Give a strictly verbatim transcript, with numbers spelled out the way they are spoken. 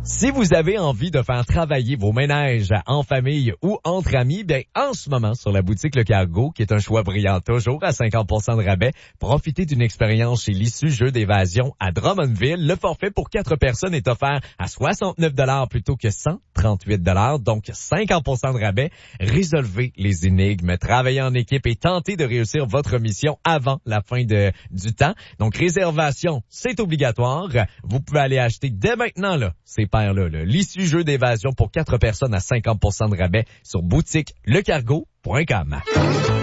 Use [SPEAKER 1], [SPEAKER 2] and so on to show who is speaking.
[SPEAKER 1] Si vous avez envie de faire travailler vos ménages en famille ou entre amis, bien, en ce moment, sur la boutique Le Cargo, qui est un choix brillant toujours à cinquante pour cent de rabais, profitez d'une expérience chez l'Issu Jeux d'évasion à Drummondville. Le forfait pour quatre personnes est offert à soixante-neuf dollars plutôt que cent trente-huit dollars, donc cinquante pour cent de rabais. Résolvez les énigmes, travaillez en équipe et tentez de réussir votre mission avant la fin de, du temps. Donc, réservation, c'est obligatoire. Vous pouvez aller acheter dès maintenant, là, ces paires-là, là, l'Issu Jeux d'évasion pour quatre personnes à cinquante pour cent de rabais sur boutique le cargo point com.